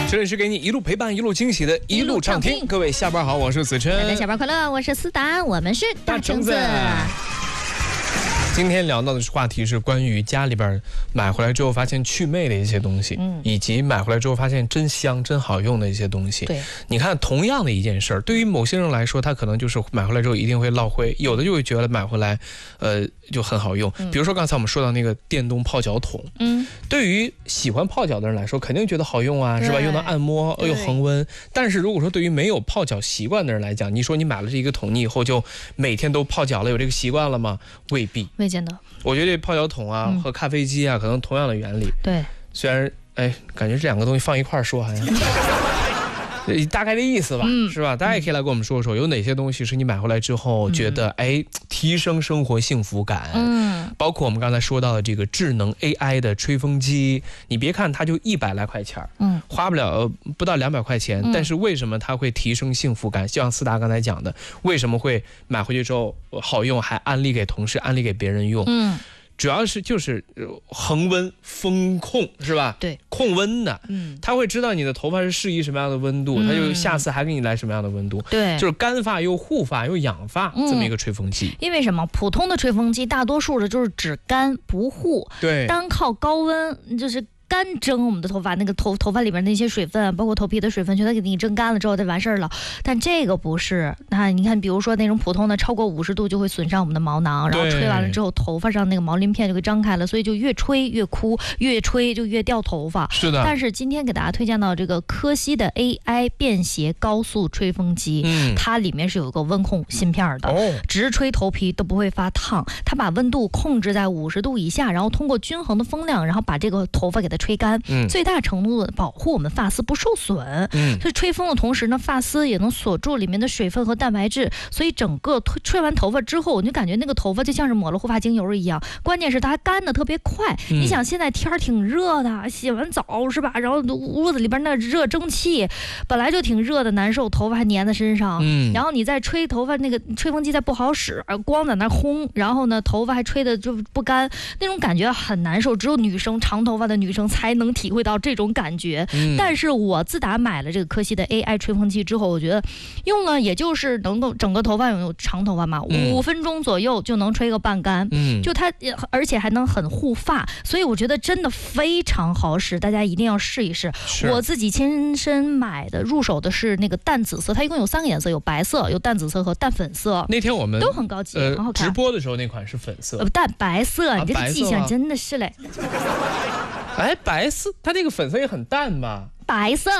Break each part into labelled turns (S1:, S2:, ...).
S1: 这里是给你一路陪伴一路惊喜的一路畅听。各位下班好，我是子琛。
S2: 大家下班快乐，我是思达，我们是大橙子。
S1: 今天聊到的话题是关于家里边买回来之后发现去魅的一些东西，以及买回来之后发现真香真好用的一些东西。
S2: 对，
S1: 你看同样的一件事儿，对于某些人来说，他可能就是买回来之后一定会落灰，有的就会觉得买回来就很好用。比如说刚才我们说到那个电动泡脚桶，对于喜欢泡脚的人来说肯定觉得好用啊，是吧？又能按摩又恒温。但是如果说对于没有泡脚习惯的人来讲，你说你买了这一个桶，你以后就每天都泡脚了，有这个习惯了吗？未必。
S2: 未见得。
S1: 我觉得这泡脚桶啊和咖啡机啊可能同样的原理。对，虽然感觉这两个东西放一块儿说好像大概的意思吧，是吧？大家也可以来跟我们说说，有哪些东西是你买回来之后觉得提升生活幸福感。包括我们刚才说到的这个智能 AI 的吹风机，你别看它就100来块钱，花不到200块钱，但是为什么它会提升幸福感？就像思达刚才讲的，为什么会买回去之后好用，还安利给同事，安利给别人用？主要是就是恒温风控，是吧？对，控温的，他会知道你的头发是适宜什么样的温度，他就下次还给你来什么样的温度。对，就是干发又护发又养发这么一个吹风机。
S2: 因为什么？普通的吹风机大多数的就是只干不护，对，单靠高温就是干蒸我们的头发，那个头发里边那些水分，包括头皮的水分，全都给你蒸干了之后就完事儿了。但这个不是，那你看，比如说那种普通的，超过50度就会损伤我们的毛囊，然后吹完了之后，头发上那个毛鳞片就给张开了，所以就越吹越枯，越吹就越掉头发。是的。但是今天给大家推荐到这个科希的 AI 便携高速吹风机，它里面是有一个温控芯片的，直吹头皮都不会发烫，它把温度控制在50度以下，然后通过均衡的风量，然后把这个头发给它吹干，最大程度的保护我们发丝不受损。所以吹风的同时呢，发丝也能锁住里面的水分和蛋白质，所以整个吹完头发之后，我就感觉那个头发就像是抹了护发精油一样。关键是它干的特别快。你想现在天挺热的，洗完澡是吧？然后屋子里边那热蒸汽本来就挺热的难受，头发还粘在身上，然后你再吹头发，那个吹风机再不好使，光在那烘，然后呢头发还吹的就不干，那种感觉很难受。只有女生长头发的女生才能体会到这种感觉。但是我自打买了这个科希的 AI 吹风机之后，我觉得用了也就是能够整个头发有长头发嘛，5分钟左右就能吹个半干，就它而且还能很护发，所以我觉得真的非常好使，大家一定要试一试。我自己亲身买的入手的是那个淡紫色，它一共有3个颜色，有白色、有淡紫色和淡粉色。那天我们都很高级，很好看。直播的时候那款是粉色，淡白色，你这个记性真的是嘞。
S1: 白色，它那个粉色也很淡吧？
S2: 白色。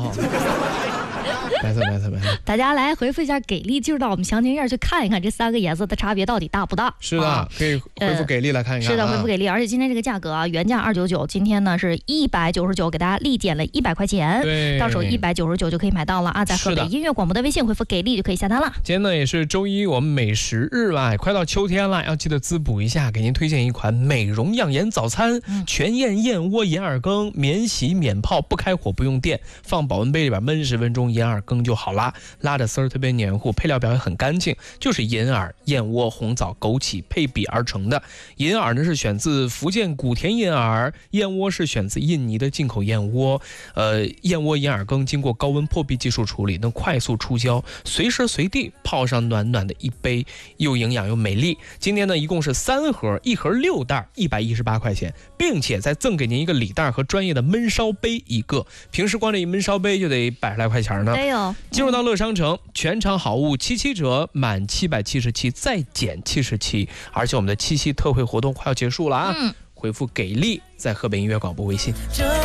S2: 白色。大家来回复一下给力，就到我们详情页去看一看这3个颜色的差别到底大不大。是的，可以
S1: 回复给力来看一看。
S2: 是的，回复给力。而且今天这个价格啊，原价299，今天呢是199，给大家立减了100块钱，对，到手199就可以买到了啊！在河北音乐广播的微信回复给力就可以下单了。
S1: 今天呢也是周一，我们美食日吧，快到秋天了，要记得滋补一下，给您推荐一款美容养颜早餐，全燕燕窝银耳羹，免洗免泡，不开火不用电，放保温杯里边焖10分钟，银耳羹就好啦，拉着丝儿特别黏糊，配料表也很干净，就是银耳、燕窝、红枣、枸杞配比而成的。银耳呢是选自福建古田银耳，燕窝是选自印尼的进口燕窝。燕窝银耳羹经过高温破壁技术处理，能快速出胶，随时随地泡上暖暖的一杯，又营养又美丽。今天呢一共是3盒，1盒6袋，118块钱，并且再赠给您一个礼袋和专业的焖烧杯一个。平时光这一焖烧杯就得100来块钱呢。进入到乐商城，全场好物77折，满777再减77，而且我们的7夕特惠活动快要结束了啊！回复给力，在河北音乐广播微信。